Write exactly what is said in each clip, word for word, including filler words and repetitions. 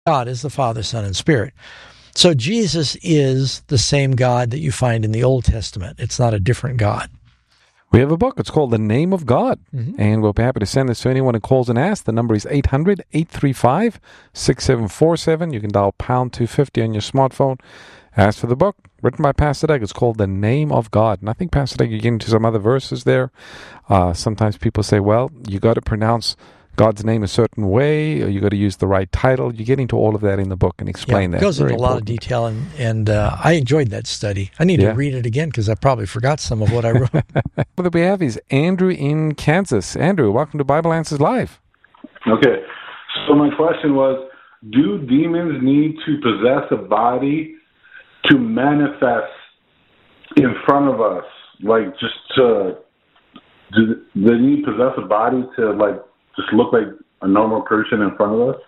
God is the Father, Son, and Spirit. So Jesus is the same God that you find in the Old Testament. It's not a different God. We have a book. It's called The Name of God. Mm-hmm. And we'll be happy to send this to anyone who calls and asks. The number is eight hundred, eight three five, six seven four seven. You can dial pound two fifty on your smartphone. Ask for the book, written by Pastor Doug. It's called The Name of God. And I think, Pastor Doug, you get into some other verses there. Uh, sometimes people say, well, you got to pronounce God's name a certain way, or you got to use the right title. You get into all of that in the book and explain yeah, that. It goes into Very a lot important. of detail, and, and uh, I enjoyed that study. I need Yeah. to read it again because I probably forgot some of what I wrote. What we have is Andrew in Kansas. Andrew, welcome to Bible Answers Live. Okay, so my question was, do demons need to possess a body to manifest in front of us? Like, just to, do they need to possess a body to, like, just look like a normal person in front of us?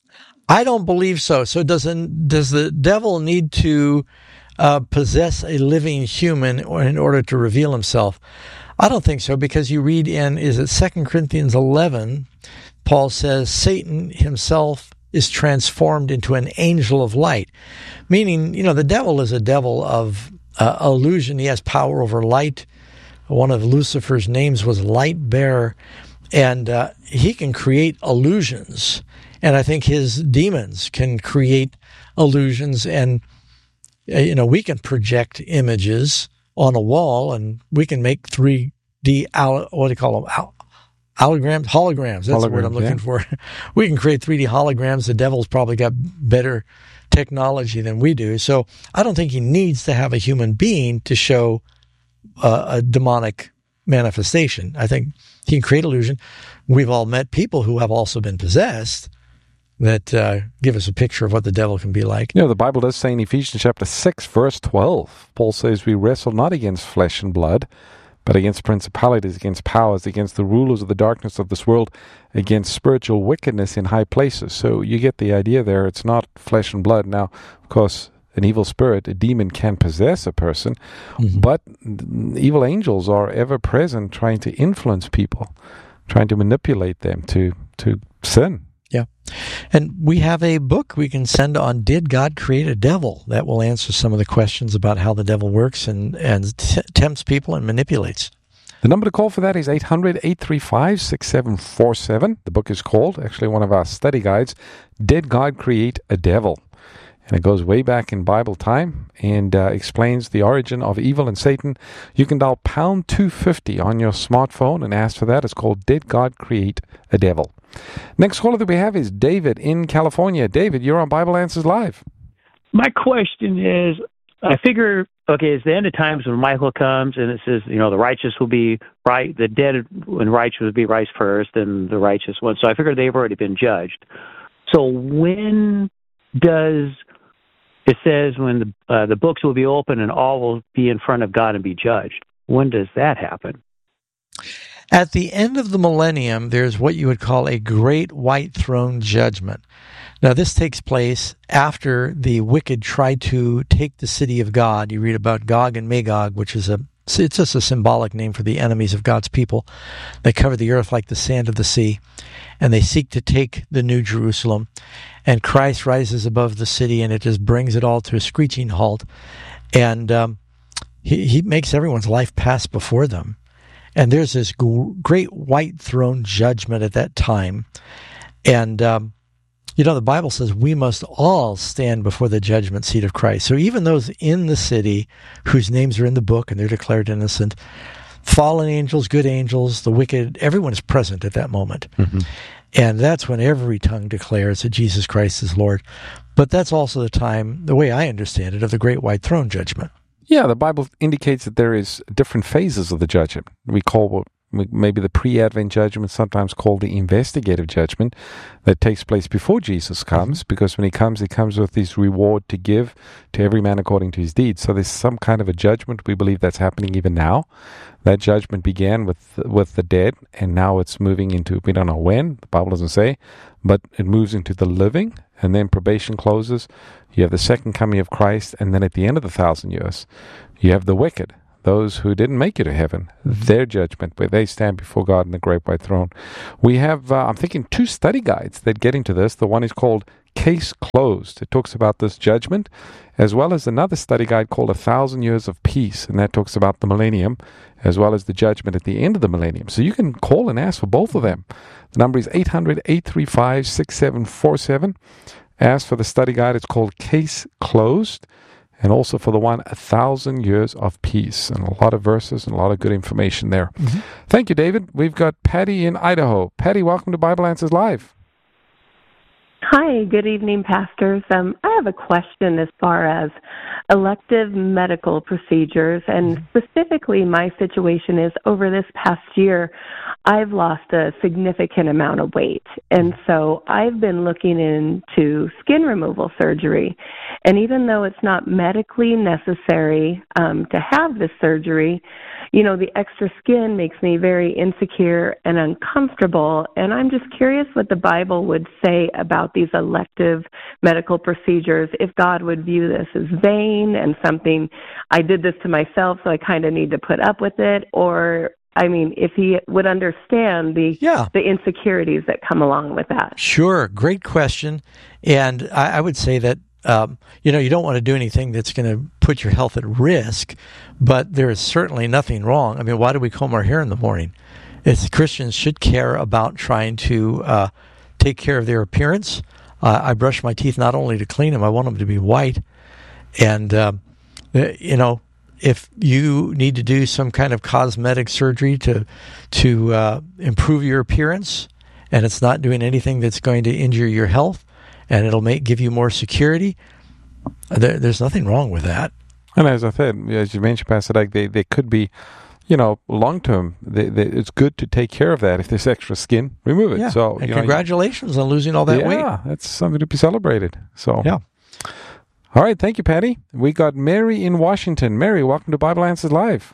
I don't believe so. So does, an, does the devil need to uh, possess a living human in order to reveal himself? I don't think so, because you read in, is it Second Corinthians eleven, Paul says, Satan himself is transformed into an angel of light. Meaning, you know, the devil is a devil of uh, illusion. He has power over light. One of Lucifer's names was Light Bearer. And uh, he can create illusions. And I think his demons can create illusions. And, uh, you know, we can project images on a wall, and we can make three D, al- what do you call them? Al- Holograms, holograms. That's the word I'm looking yeah. for. We can create three D holograms. The devil's probably got better technology than we do. So I don't think he needs to have a human being to show uh, a demonic manifestation. I think he can create illusion. We've all met people who have also been possessed that uh, give us a picture of what the devil can be like. You know, the Bible does say in Ephesians chapter six, verse twelve, Paul says, we wrestle not against flesh and blood, but against principalities, against powers, against the rulers of the darkness of this world, against spiritual wickedness in high places. So you get the idea there. It's not flesh and blood. Now, of course, an evil spirit, a demon, can possess a person, mm-hmm. but evil angels are ever present trying to influence people, trying to manipulate them to, to sin. Yeah. And we have a book we can send on Did God Create a Devil? That will answer some of the questions about how the devil works and, and t- tempts people and manipulates. The number to call for that is eight hundred, eight three five, six seven four seven. The book is called, actually one of our study guides, Did God Create a Devil? And it goes way back in Bible time and uh, explains the origin of evil and Satan. You can dial pound two fifty on your smartphone and ask for that. It's called Did God Create a Devil? Next caller that we have is David in California. David, you're on Bible Answers Live. My question is, I figure, okay, it's the end of times when Michael comes and it says, you know, the righteous will be right, the dead and righteous will be right first, and the righteous one. So I figure they've already been judged. So when does it says when the uh, the books will be open and all will be in front of God and be judged? When does that happen? At the end of the millennium, there's what you would call a great white throne judgment. Now, this takes place after the wicked try to take the city of God. You read about Gog and Magog, which is a it's just a symbolic name for the enemies of God's people. They cover the earth like the sand of the sea, and they seek to take the New Jerusalem. And Christ rises above the city, and it just brings it all to a screeching halt. And um, he, he makes everyone's life pass before them. And there's this great white throne judgment at that time. And, um, you know, the Bible says we must all stand before the judgment seat of Christ. So even those in the city whose names are in the book and they're declared innocent, fallen angels, good angels, the wicked, everyone is present at that moment. Mm-hmm. And that's when every tongue declares that Jesus Christ is Lord. But that's also the time, the way I understand it, of the great white throne judgment. Yeah, the Bible indicates that there is different phases of the judgment. We call what maybe the pre-Advent judgment, sometimes called the investigative judgment, that takes place before Jesus comes, because when he comes, he comes with his reward to give to every man according to his deeds. So there's some kind of a judgment. We believe that's happening even now. That judgment began with with the dead, and now it's moving into, we don't know when, the Bible doesn't say, but it moves into the living, and then probation closes. You have the second coming of Christ, and then at the end of the thousand years, you have the wicked, those who didn't make it to heaven, their judgment, where they stand before God in the great white throne. We have, uh, I'm thinking, two study guides that get into this. The one is called Case Closed. It talks about this judgment, as well as another study guide called A Thousand Years of Peace, and that talks about the millennium, as well as the judgment at the end of the millennium. So you can call and ask for both of them. The number is eight hundred, eight three five, six seven four seven. Ask for the study guide. It's called Case Closed. And also for the one, A Thousand Years of Peace. And a lot of verses and a lot of good information there. Mm-hmm. Thank you, David. We've got Patty in Idaho. Patty, welcome to Bible Answers Live. Hi, good evening, pastors. Um, I have a question as far as elective medical procedures, and specifically my situation is over this past year, I've lost a significant amount of weight, and so I've been looking into skin removal surgery, and even though it's not medically necessary um, to have this surgery, you know, the extra skin makes me very insecure and uncomfortable, and I'm just curious what the Bible would say about these elective medical procedures, if God would view this as vain and something, I did this to myself, so I kind of need to put up with it, or, I mean, if he would understand the yeah. the insecurities that come along with that. Sure, great question, and I, I would say that Um, you know, you don't want to do anything that's going to put your health at risk, but there is certainly nothing wrong. I mean, why do we comb our hair in the morning? It's, Christians should care about trying to uh, take care of their appearance. Uh, I brush my teeth not only to clean them, I want them to be white. And, uh, you know, if you need to do some kind of cosmetic surgery to, to uh, improve your appearance, and it's not doing anything that's going to injure your health, and it'll make give you more security, There, there's nothing wrong with that. And as I said, as you mentioned, Pastor Doug, they, they could be, you know, long-term. They, they, it's good to take care of that. If there's extra skin, remove it. Yeah. So, and you congratulations know, on losing all that yeah, weight. Yeah, that's something to be celebrated. So, yeah. All right, thank you, Patty. We got Mary in Washington. Mary, welcome to Bible Answers Live.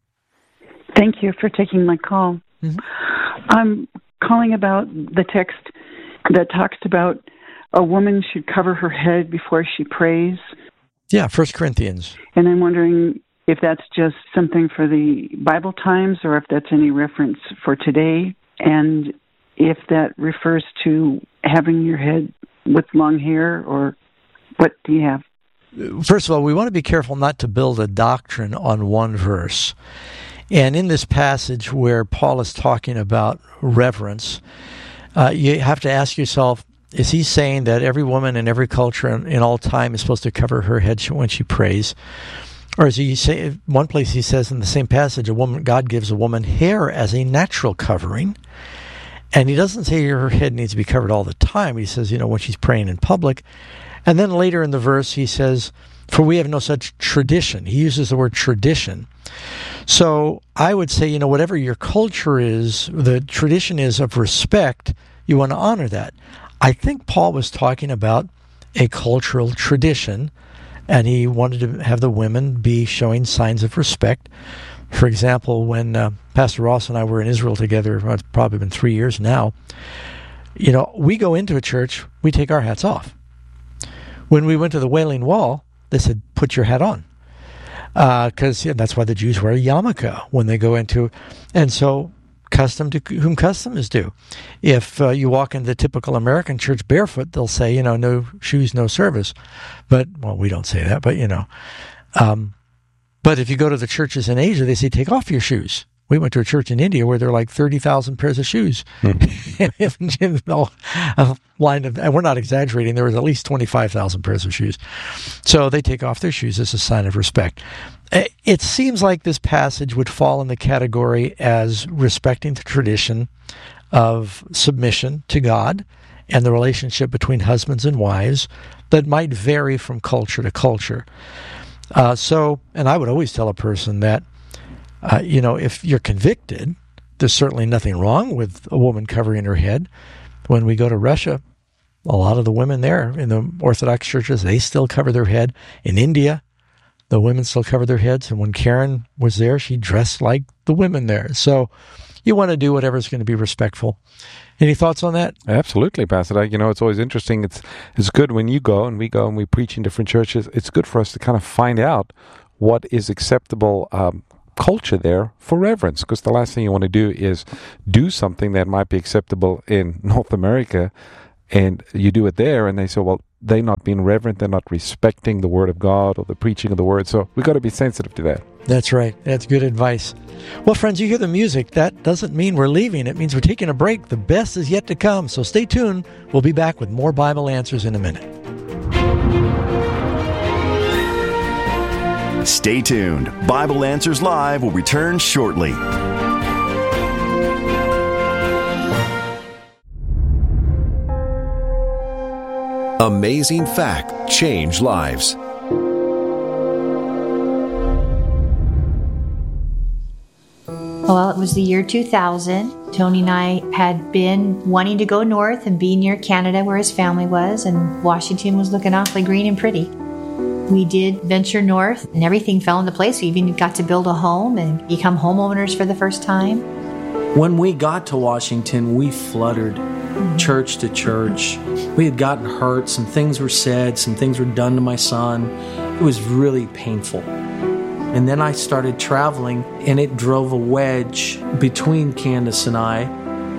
Thank you for taking my call. Mm-hmm. I'm calling about the text that talks about a woman should cover her head before she prays. Yeah, First Corinthians. And I'm wondering if that's just something for the Bible times or if that's any reference for today, and if that refers to having your head with long hair, or what do you have? First of all, we want to be careful not to build a doctrine on one verse. And in this passage where Paul is talking about reverence, uh, you have to ask yourself, is he saying that every woman in every culture in, in all time is supposed to cover her head when she prays? Or is he say one place he says in the same passage, a woman, God gives a woman hair as a natural covering, and he doesn't say her head needs to be covered all the time. He says, you know, when she's praying in public. And then later in the verse he says, for we have no such tradition. He uses the word tradition. So I would say, you know, whatever your culture is, the tradition is of respect, you want to honor that. I think Paul was talking about a cultural tradition, and he wanted to have the women be showing signs of respect. For example, when uh, Pastor Ross and I were in Israel together, it's probably been three years now, you know, we go into a church, we take our hats off. When we went to the Wailing Wall, they said, put your hat on. Because uh, yeah, that's why the Jews wear a yarmulke when they go into, and so custom to whom custom is due. If uh, you walk into the typical American church barefoot, they'll say, you know, no shoes, no service. But, well, we don't say that, but, you know. Um, but if you go to the churches in Asia, they say, take off your shoes. We went to a church in India where there are like thirty thousand pairs of shoes. a line of, and we're not exaggerating, there was at least twenty-five thousand pairs of shoes. So they take off their shoes as a sign of respect. It seems like this passage would fall in the category as respecting the tradition of submission to God and the relationship between husbands and wives that might vary from culture to culture. Uh, so, and I would always tell a person that, uh, you know, if you're convicted, there's certainly nothing wrong with a woman covering her head. When we go to Russia, a lot of the women there in the Orthodox churches, they still cover their head. In India, the women still cover their heads, and when Karen was there, she dressed like the women there. So you want to do whatever's going to be respectful. Any thoughts on that? Absolutely, Pastor Doug. You know, it's always interesting. It's it's good when you go and we go and we preach in different churches. It's good for us to kind of find out what is acceptable um, culture there for reverence, because the last thing you want to do is do something that might be acceptable in North America and you do it there, and they say, well, they're not being reverent, they're not respecting the Word of God or the preaching of the Word. So we've got to be sensitive to that. That's right. That's good advice. Well, friends, you hear the music. That doesn't mean we're leaving. It means we're taking a break. The best is yet to come. So stay tuned. We'll be back with more Bible Answers in a minute. Stay tuned. Bible Answers Live will return shortly. Amazing fact, change lives. Well, it was the year two thousand. Tony and I had been wanting to go north and be near Canada where his family was, and Washington was looking awfully green and pretty. We did venture north, and everything fell into place. We even got to build a home and become homeowners for the first time. When we got to Washington, we fluttered church to church. We had gotten hurt. Some things were said. Some things were done to my son. It was really painful. And then I started traveling, and it drove a wedge between Candace and I.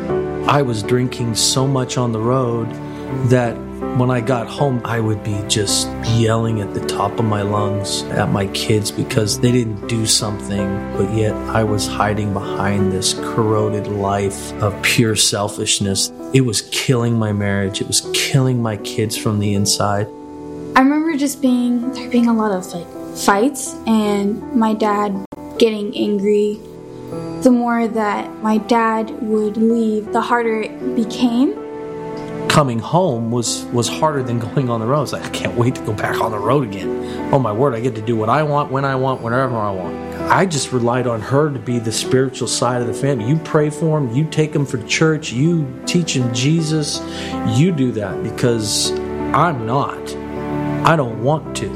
I was drinking so much on the road that when I got home, I would be just yelling at the top of my lungs at my kids because they didn't do something, but yet I was hiding behind this corroded life of pure selfishness. It was killing my marriage. It was killing my kids from the inside. I remember just being, there being a lot of like fights and my dad getting angry. The more that my dad would leave, the harder it became. Coming home was, was harder than going on the road. It's like, I can't wait to go back on the road again. Oh my word, I get to do what I want, when I want, whenever I want. I just relied on her to be the spiritual side of the family. You pray for them, you take them for church, you teach them Jesus. You do that because I'm not. I don't want to.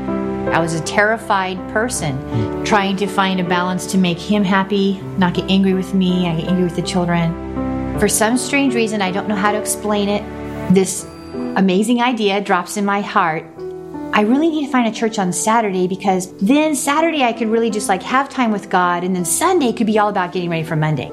I was a terrified person, trying to find a balance to make him happy, not get angry with me, I get angry with the children. For some strange reason, I don't know how to explain it, this amazing idea drops in my heart. I really need to find a church on Saturday because then Saturday I could really just like have time with God, and then Sunday could be all about getting ready for Monday.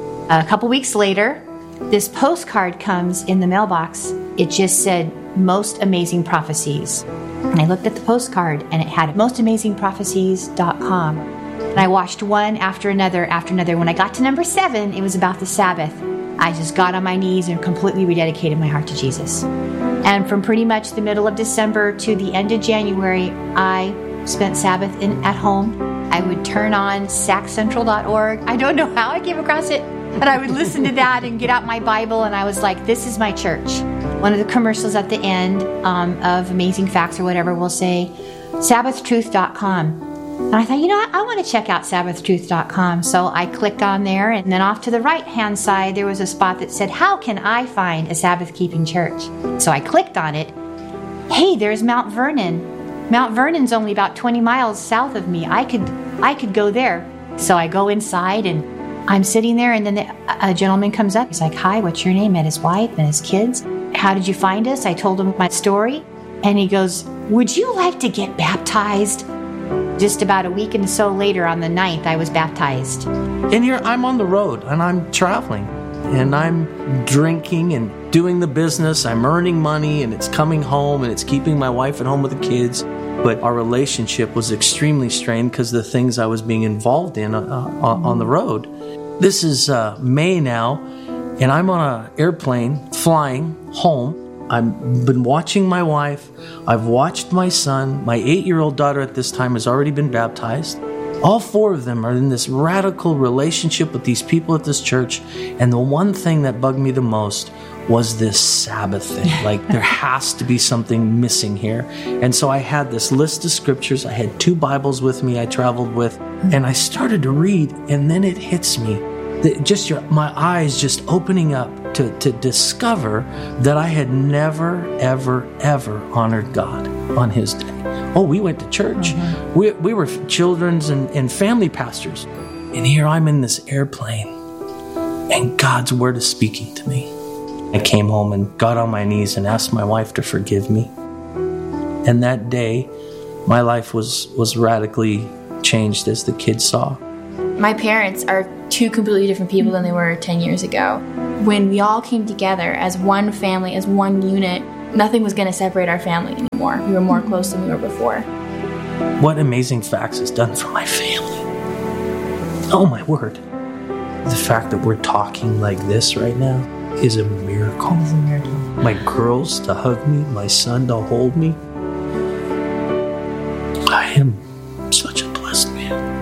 A couple weeks later, this postcard comes in the mailbox. It just said, Most Amazing Prophecies. And I looked at the postcard and it had most amazing prophecies dot com. And I watched one after another after another. When I got to number seven, it was about the Sabbath. I just got on my knees and completely rededicated my heart to Jesus. And from pretty much the middle of December to the end of January, I spent Sabbath in, at home. I would turn on sac central dot org. I don't know how I came across it, but I would listen to that and get out my Bible, and I was like, this is my church. One of the commercials at the end um, of Amazing Facts or whatever will say, Sabbath truth dot com. And I thought, you know what, I want to check out Sabbath truth dot com. So I clicked on there, and then off to the right-hand side, there was a spot that said, how can I find a Sabbath-keeping church? So I clicked on it. Hey, there's Mount Vernon. Mount Vernon's only about twenty miles south of me. I could I could go there. So I go inside, and I'm sitting there, and then the, a gentleman comes up. He's like, hi, what's your name? And his wife and his kids. How did you find us? I told him my story. And he goes, would you like to get baptized? Just about a week and so later, on the ninth, I was baptized. And here I'm on the road, and I'm traveling, and I'm drinking and doing the business. I'm earning money, and it's coming home, and it's keeping my wife at home with the kids. But our relationship was extremely strained because of the things I was being involved in uh, on the road. This is uh, May now, and I'm on an airplane flying home. I've been watching my wife. I've watched my son. My eight-year-old daughter at this time has already been baptized. All four of them are in this radical relationship with these people at this church. And the one thing that bugged me the most was this Sabbath thing. Like, there has to be something missing here. And so I had this list of scriptures. I had two Bibles with me I traveled with. And I started to read, and then it hits me. That just your, my eyes just opening up to, to discover that I had never, ever, ever honored God on His day. Oh, we went to church. Mm-hmm. We we were children's and, and family pastors. And here I'm in this airplane, and God's Word is speaking to me. I came home and got on my knees and asked my wife to forgive me. And that day, my life was, was radically changed, as the kids saw. My parents are two completely different people than they were ten years ago. When we all came together as one family, as one unit, nothing was going to separate our family anymore. We were more close than we were before. What Amazing Facts has done for my family. Oh my word. The fact that we're talking like this right now is a miracle. It's a miracle. My girls to hug me, my son to hold me. I am